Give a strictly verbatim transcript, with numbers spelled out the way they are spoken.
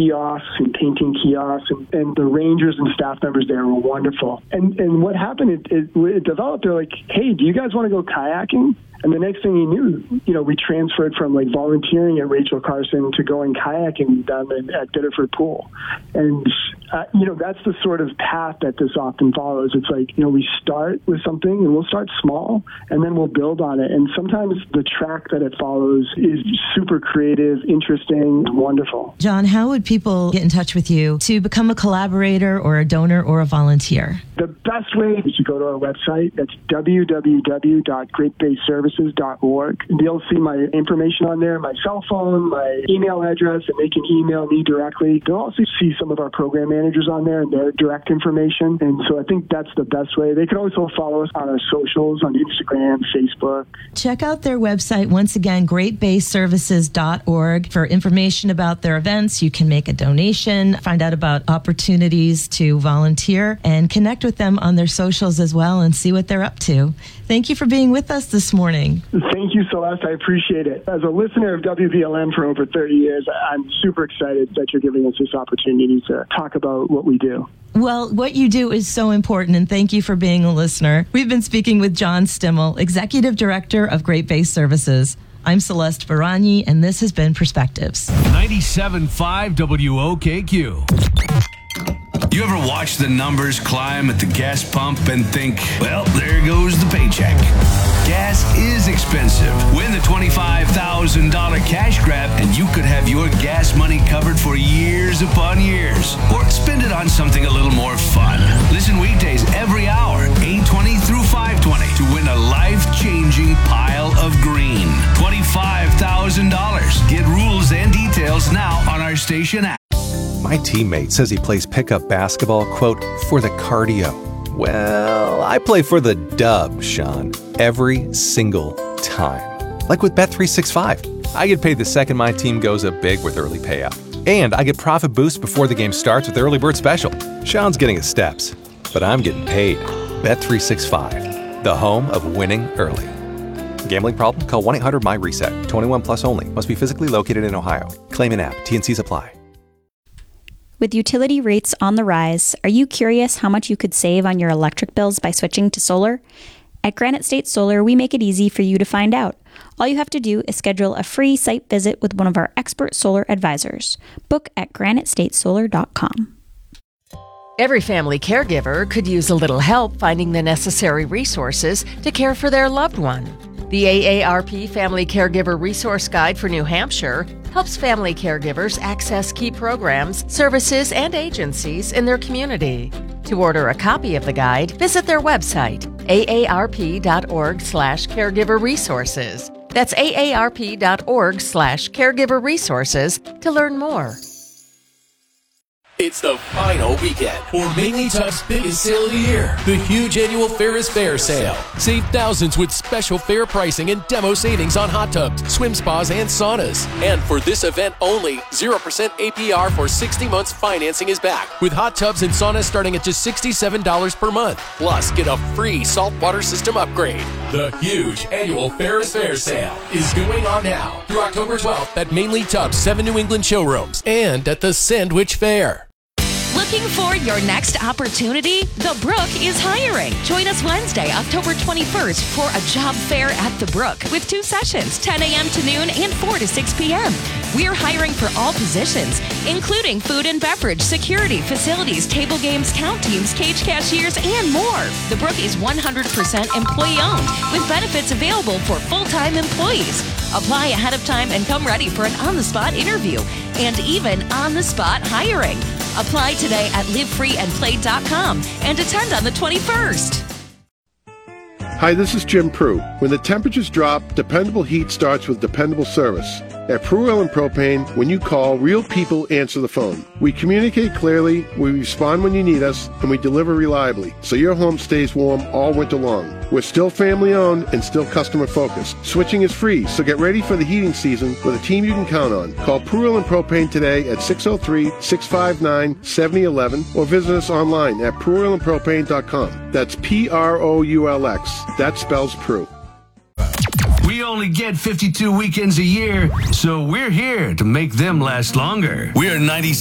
kiosks and painting kiosks, and, and the rangers and staff members there were wonderful. And and what happened, it, it, it developed, they're like, hey, do you guys want to go kayaking? And the next thing you knew, you know, we transferred from like volunteering at Rachel Carson to going kayaking down in, at Biddeford Pool. And, uh, you know, that's the sort of path that this often follows. It's like, you know, we start with something and we'll start small and then we'll build on it. And sometimes the track that it follows is super creative, interesting, wonderful. John, how would people get in touch with you to become a collaborator or a donor or a volunteer? The best way is to go to our website. That's w w w dot great bay services dot org. They'll see my information on there, my cell phone, my email address, and they can email me directly. They'll also see some of our program managers on there and their direct information. And so I think that's the best way. They can also follow us on our socials, on Instagram, Facebook. Check out their website, once again, great bay services dot org, for information about their events. You can make a donation, find out about opportunities to volunteer, and connect with them on their socials as well and see what they're up to. Thank you for being with us this morning. Thank you, Celeste. I appreciate it. As a listener of W B L M for over thirty years, I'm super excited that you're giving us this opportunity to talk about what we do. Well, what you do is so important, and thank you for being a listener. We've been speaking with John Stimmel, Executive Director of Great Bay Services. I'm Celeste Baragni, and this has been Perspectives. ninety-seven point five W O K Q. You ever watch the numbers climb at the gas pump and think, well, there goes the paycheck? Gas is expensive. Win the twenty-five thousand dollars cash grab and you could have your gas money covered for years upon years. Or spend it on something a little more fun. Listen weekdays every hour, eight twenty through five twenty, to win a life-changing pile of green. twenty-five thousand dollars. Get rules and details now on our station app. My teammate says he plays pickup basketball, quote, for the cardio. Well, I play for the dub, Sean, every single time. Like with Bet three sixty-five. I get paid the second my team goes up big with early payout. And I get profit boosts before the game starts with Early Bird Special. Sean's getting his steps, but I'm getting paid. Bet three sixty-five, the home of winning early. Gambling problem? Call one eight hundred M Y reset. twenty-one plus only. Must be physically located in Ohio. Claim in app. T N Cs apply. With utility rates on the rise, are you curious how much you could save on your electric bills by switching to solar? At Granite State Solar, we make it easy for you to find out. All you have to do is schedule a free site visit with one of our expert solar advisors. Book at granite state solar dot com. Every family caregiver could use a little help finding the necessary resources to care for their loved one. The A A R P Family Caregiver Resource Guide for New Hampshire helps family caregivers access key programs, services, and agencies in their community. To order a copy of the guide, visit their website, a a r p dot org slash caregiver resources. That's a a r p dot org slash caregiver resources to learn more. It's the final weekend for Mainly Tub's biggest sale of the year, the huge annual Ferris Fair sale. Save thousands with special fair pricing and demo savings on hot tubs, swim spas, and saunas. And for this event only, zero percent A P R for sixty months financing is back, with hot tubs and saunas starting at just sixty-seven dollars per month. Plus, get a free saltwater system upgrade. The huge annual Ferris Fair sale is going on now through October twelfth at Mainly Tub's seven New England showrooms and at the Sandwich Fair. Looking for your next opportunity? The Brook is hiring. Join us Wednesday, October twenty-first for a job fair at The Brook with two sessions, ten a.m. to noon and four to six p.m. We're hiring for all positions, including food and beverage, security, facilities, table games, count teams, cage cashiers, and more. The Brook is one hundred percent employee-owned with benefits available for full-time employees. Apply ahead of time and come ready for an on-the-spot interview and even on-the-spot hiring. Apply today at live free and play dot com and attend on the twenty-first. Hi, this is Jim Prue. When the temperatures drop, dependable heat starts with dependable service. At Prue Oil and Propane, when you call, real people answer the phone. We communicate clearly, we respond when you need us, and we deliver reliably, so your home stays warm all winter long. We're still family-owned and still customer-focused. Switching is free, so get ready for the heating season with a team you can count on. Call Prue Oil and Propane today at six oh three, six five nine, seven oh one one or visit us online at prue oil and propane dot com. That's P R O U L X. That spells Prue. We only get fifty-two weekends a year, so we're here to make them last longer. We're ninety